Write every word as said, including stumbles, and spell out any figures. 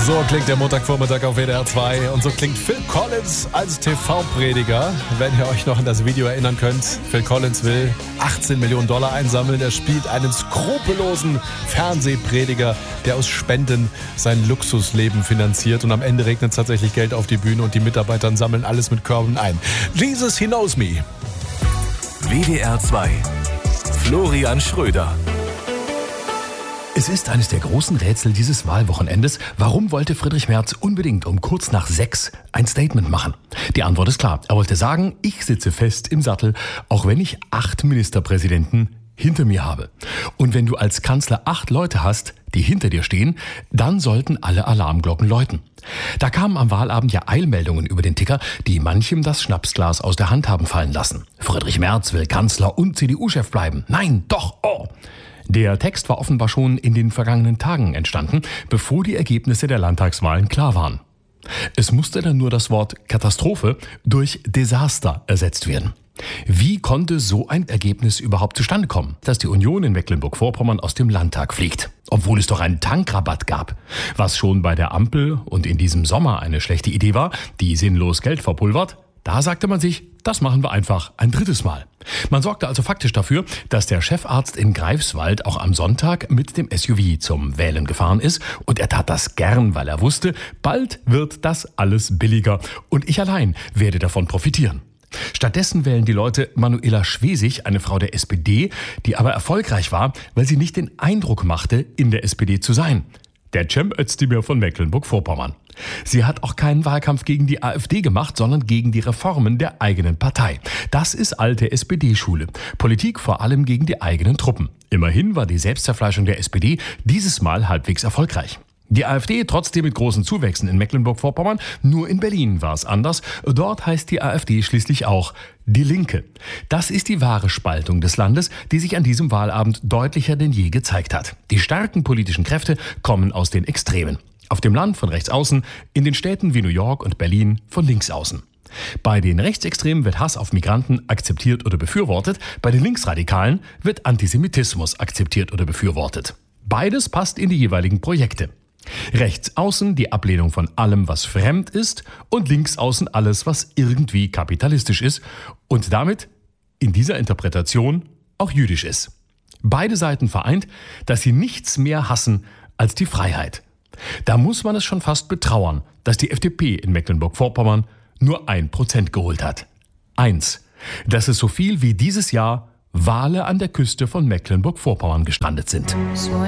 So klingt der Montagvormittag auf W D R zwei und so klingt Phil Collins als T V-Prediger. Wenn ihr euch noch an das Video erinnern könnt, Phil Collins will achtzehn Millionen Dollar einsammeln. Er spielt einen skrupellosen Fernsehprediger, der aus Spenden sein Luxusleben finanziert und am Ende regnet es tatsächlich Geld auf die Bühne und die Mitarbeiter sammeln alles mit Körben ein. Jesus, he knows me. W D R zwei. Florian Schröder. Es ist eines der großen Rätsel dieses Wahlwochenendes. Warum wollte Friedrich Merz unbedingt um kurz nach sechs ein Statement machen? Die Antwort ist klar. Er wollte sagen, ich sitze fest im Sattel, auch wenn ich acht Ministerpräsidenten hinter mir habe. Und wenn du als Kanzler acht Leute hast, die hinter dir stehen, dann sollten alle Alarmglocken läuten. Da kamen am Wahlabend ja Eilmeldungen über den Ticker, die manchem das Schnapsglas aus der Hand haben fallen lassen. Friedrich Merz will Kanzler und C D U-Chef bleiben. Nein, doch, oh! Der Text war offenbar schon in den vergangenen Tagen entstanden, bevor die Ergebnisse der Landtagswahlen klar waren. Es musste dann nur das Wort Katastrophe durch Desaster ersetzt werden. Wie konnte so ein Ergebnis überhaupt zustande kommen, dass die Union in Mecklenburg-Vorpommern aus dem Landtag fliegt? Obwohl es doch einen Tankrabatt gab, was schon bei der Ampel und in diesem Sommer eine schlechte Idee war, die sinnlos Geld verpulvert. Da sagte man sich, das machen wir einfach ein drittes Mal. Man sorgte also faktisch dafür, dass der Chefarzt in Greifswald auch am Sonntag mit dem S U V zum Wählen gefahren ist. Und er tat das gern, weil er wusste, bald wird das alles billiger. Und ich allein werde davon profitieren. Stattdessen wählen die Leute Manuela Schwesig, eine Frau der S P D, die aber erfolgreich war, weil sie nicht den Eindruck machte, in der S P D zu sein. Der Cem Özdemir von Mecklenburg-Vorpommern. Sie hat auch keinen Wahlkampf gegen die AfD gemacht, sondern gegen die Reformen der eigenen Partei. Das ist alte S P D-Schule. Politik vor allem gegen die eigenen Truppen. Immerhin war die Selbstzerfleischung der S P D dieses Mal halbwegs erfolgreich. Die AfD trotzdem mit großen Zuwächsen in Mecklenburg-Vorpommern, nur in Berlin war es anders. Dort heißt die AfD schließlich auch Die Linke. Das ist die wahre Spaltung des Landes, die sich an diesem Wahlabend deutlicher denn je gezeigt hat. Die starken politischen Kräfte kommen aus den Extremen. Auf dem Land von rechts außen, in den Städten wie New York und Berlin von links außen. Bei den Rechtsextremen wird Hass auf Migranten akzeptiert oder befürwortet, bei den Linksradikalen wird Antisemitismus akzeptiert oder befürwortet. Beides passt in die jeweiligen Projekte. Rechts außen die Ablehnung von allem, was fremd ist, und links außen alles, was irgendwie kapitalistisch ist und damit in dieser Interpretation auch jüdisch ist. Beide Seiten vereint, dass sie nichts mehr hassen als die Freiheit. Da muss man es schon fast betrauern, dass die F D P in Mecklenburg-Vorpommern nur ein Prozent geholt hat. Eins. Dass es so viel wie dieses Jahr Wale an der Küste von Mecklenburg-Vorpommern gestrandet sind.